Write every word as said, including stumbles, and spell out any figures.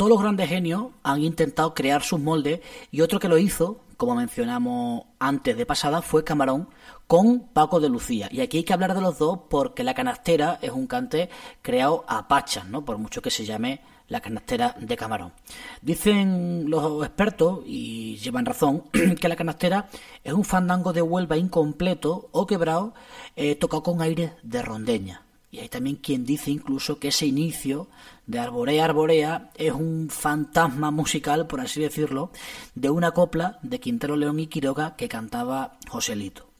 todos los grandes genios han intentado crear sus moldes y otro que lo hizo, como mencionamos antes de pasada, fue Camarón con Paco de Lucía. Y aquí hay que hablar de los dos porque La Canastera es un cante creado a pachas, ¿no? Por mucho que se llame La Canastera de Camarón. Dicen los expertos, y llevan razón, que La Canastera es un fandango de Huelva incompleto o quebrado, eh, tocado con aires de rondeña. Y hay también quien dice incluso que ese inicio de Arborea, Arborea es un fantasma musical, por así decirlo, de una copla de Quintero, León y Quiroga que cantaba Joselito.